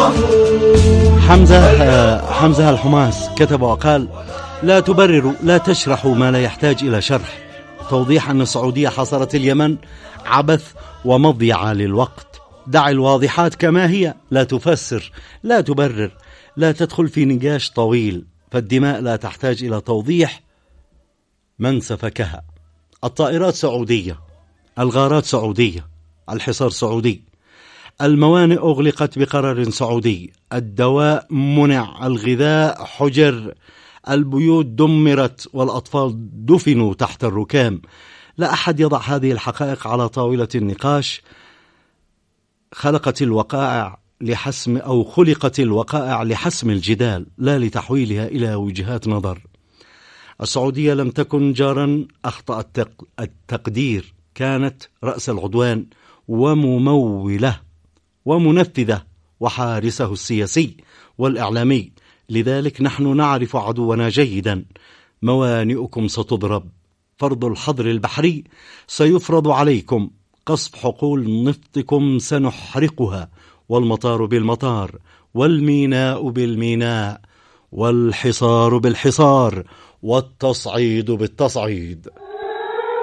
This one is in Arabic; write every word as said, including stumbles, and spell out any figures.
حمزة حمزة الحماس كتب وقال: لا تبرروا، لا تشرحوا ما لا يحتاج إلى شرح. توضيح أن السعودية حصرت اليمن عبث ومضيعة للوقت. دع الواضحات كما هي، لا تفسر، لا تبرر، لا تدخل في نقاش طويل، فالدماء لا تحتاج إلى توضيح من سفكها. الطائرات سعودية، الغارات سعودية، الحصار سعودي، الموانئ أغلقت بقرار سعودي، الدواء منع، الغذاء حجر، البيوت دمرت، والأطفال دفنوا تحت الركام. لا أحد يضع هذه الحقائق على طاولة النقاش. خلقت الوقائع لحسم أو خلقت الوقائع لحسم الجدال، لا لتحويلها إلى وجهات نظر. السعودية لم تكن جارا أخطأ التقدير، كانت رأس العدوان وممولة ومنفذة وحارسه السياسي والإعلامي. لذلك نحن نعرف عدونا جيدا. موانئكم ستضرب، فرض الحظر البحري سيفرض عليكم، قصف حقول نفطكم سنحرقها، والمطار بالمطار، والميناء بالميناء، والحصار بالحصار، والتصعيد بالتصعيد.